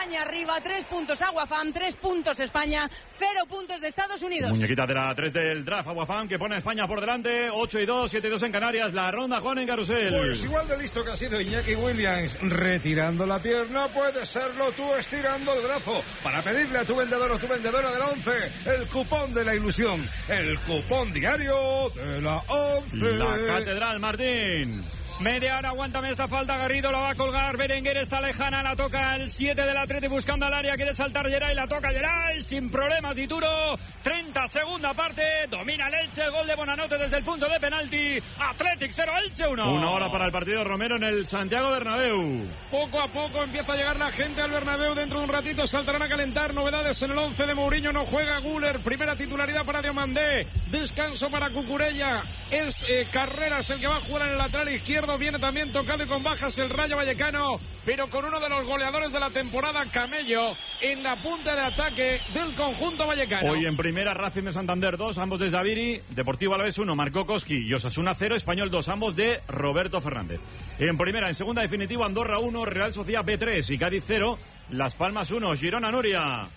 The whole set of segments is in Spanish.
España arriba, 3 puntos Aguafam, 3 puntos España, 0 puntos de Estados Unidos. Muñequita de la 3 del draft, Aguafam, que pone a España por delante, 8-2, 7-2 en Canarias, la ronda, Juan, en Carrusel. Pues igual de listo que ha sido Iñaki Williams retirando la pierna, puedes serlo tú estirando el brazo para pedirle a tu vendedor o tu vendedora de la 11 el cupón de la ilusión, el cupón diario de la 11. La Catedral, Martín. Media hora, aguántame esta falta, Garrido la va a colgar, Berenguer está lejana, la toca el 7 del Atleti buscando al área, quiere saltar Geray, la toca Geray, sin problemas Dituro, 30 segunda parte, domina el Elche, gol de Bonanote desde el punto de penalti, Athletic 0, Elche 1. Una hora para el partido, Romero, en el Santiago Bernabéu. Poco a poco empieza a llegar la gente al Bernabéu, dentro de un ratito saltarán a calentar, novedades en el 11 de Mourinho, no juega Güler, primera titularidad para Diomandé, descanso para Cucurella, es Carreras el que va a jugar en el lateral izquierdo. Viene también tocado y con bajas el Rayo Vallecano, pero con uno de los goleadores de la temporada, Camello, en la punta de ataque del conjunto vallecano. Hoy en primera, Racing de Santander 2, ambos de Zaviri, Deportivo Alavés 1, Marcó Koski y Osasuna 0, Español 2, ambos de Roberto Fernández. En primera, en segunda definitiva, Andorra 1, Real Sociedad B3 y Cádiz 0, Las Palmas 1, Girona Nuria.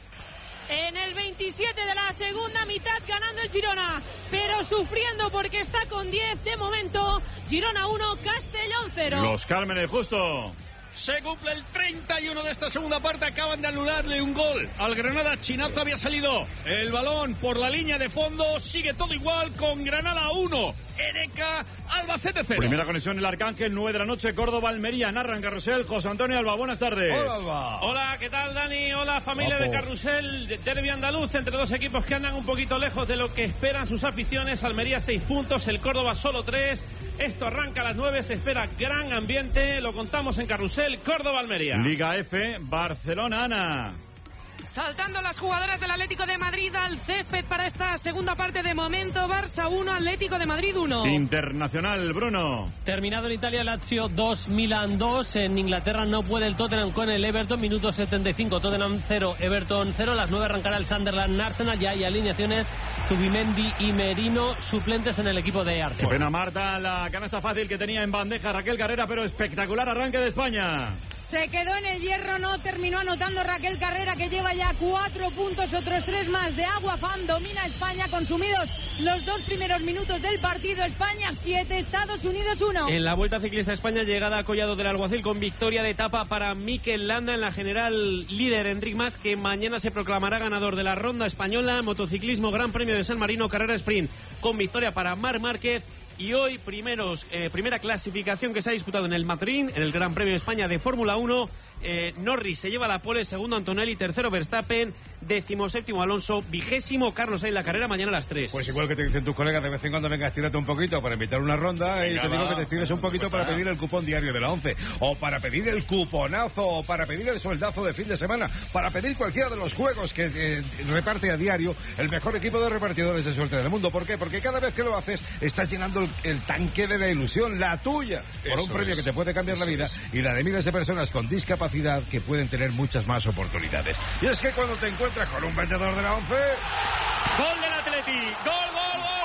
En el 27 de la segunda mitad ganando el Girona, pero sufriendo porque está con 10 de momento. Girona 1, Castellón 0. Los Cármenes, justo. Se cumple el 31 de esta segunda parte, acaban de anularle un gol al Granada, Chinazo había salido el balón por la línea de fondo, sigue todo igual con Granada 1, Ereca, Albacete 0. Primera conexión el Arcángel, 9 de la noche, Córdoba, Almería, narra en Carrusel, José Antonio Alba, buenas tardes. Hola, Alba. Hola, ¿qué tal, Dani? Hola, familia Ojo. de Carrusel, derbi andaluz entre dos equipos que andan un poquito lejos de lo que esperan sus aficiones. Almería 6 puntos, el Córdoba solo 3. Esto arranca a las 9, se espera gran ambiente, lo contamos en Carrusel, Córdoba-Almería. Liga F, Barcelona, Ana. Saltando las jugadoras del Atlético de Madrid al césped para esta segunda parte de momento. Barça 1, Atlético de Madrid 1. Internacional, Bruno. Terminado en Italia, Lazio 2, Milan 2. En Inglaterra no puede el Tottenham con el Everton. Minuto 75, Tottenham 0, Everton 0. Las 9 arrancará el Sunderland, Arsenal. Ya hay alineaciones, Zubimendi y Merino suplentes en el equipo de Qué Arsenal. pena, Marta, la canasta fácil que tenía en bandeja Raquel Carrera, pero espectacular arranque de España. Se quedó en el hierro, no terminó anotando Raquel Carrera, que lleva ya 4 puntos, otros 3 más de Aguafam. Domina España, consumidos los 2 primeros minutos del partido. España 7, Estados Unidos 1. En la Vuelta Ciclista España, llegada a Collado del Alguacil con victoria de etapa para Mikel Landa. En la general, líder Enric Mas, que mañana se proclamará ganador de la Ronda Española. Motociclismo, Gran Premio de San Marino, carrera sprint con victoria para Marc Márquez. Y hoy primera clasificación que se ha disputado en el Madrid, en el Gran Premio de España de Fórmula 1. Norris se lleva la pole, segundo Antonelli, tercero Verstappen, 17º Alonso, 20º Carlos Sainz. La carrera mañana a las 3. Pues igual que te dicen tus colegas, de vez en cuando venga, estírate un poquito para invitar una ronda. Venga, y te digo que te estires un poquito para pedir el cupón diario de la 11, o para pedir el cuponazo, o para pedir el sueldazo de fin de semana, para pedir cualquiera de los juegos que reparte a diario el mejor equipo de repartidores de suerte del mundo. ¿Por qué? Porque cada vez que lo haces estás llenando el tanque de la ilusión, la tuya, por un premio que te puede cambiar la vida y la de miles de personas con discapacidad que pueden tener muchas más oportunidades. Y es que cuando te encuentras con un vendedor de la 11... Gol del Atleti, gol, gol, gol.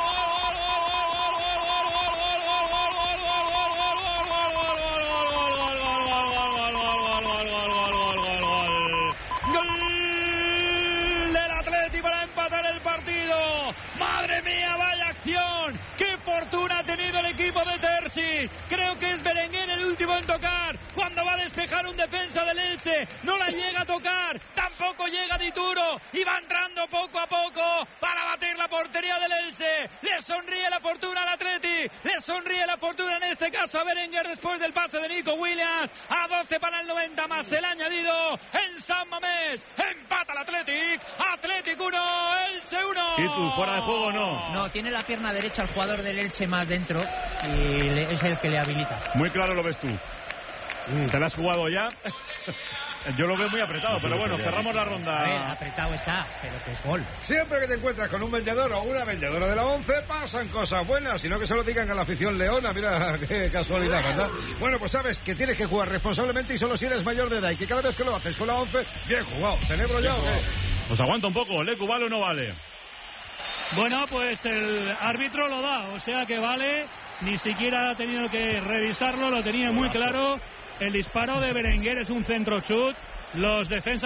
¡Madre mía, vaya acción! ¡Qué fortuna ha tenido el equipo de Terzi! Creo que es Berenguer el último en tocar. Cuando va a despejar un defensa del Elche, no la llega a tocar. Tampoco llega Dituro. Y va entrando poco a poco para batir la portería del Elche. Le sonríe la fortuna al Atleti. Le sonríe la fortuna en este caso a Berenguer después del pase de Nico Williams. A 12 para el 90 más el añadido en San Mamés. Empata el Athletic 1, Elche 1. ¿Y tú, fuera de juego o no? No, tiene la pierna derecha el jugador del Elche más dentro y es el que le habilita. Muy claro lo ves tú. ¿Te la has jugado ya? Yo lo veo muy apretado, pero bueno, cerramos la ronda. A ver, apretado está, pero que es gol. Siempre que te encuentras con un vendedor o una vendedora de la 11, pasan cosas buenas, sino que se lo digan a la afición leona. Mira qué casualidad, ¿verdad? Bueno, pues sabes que tienes que jugar responsablemente y solo si eres mayor de edad, y que cada vez que lo haces con la 11, bien jugado. ¿Celebro ya o qué? Pues aguanta un poco, ¿Lecu vale o no vale? Bueno, pues el árbitro lo da, o sea que vale, ni siquiera ha tenido que revisarlo, lo tenía muy claro. El disparo de Berenguer es un centro chut, los defensas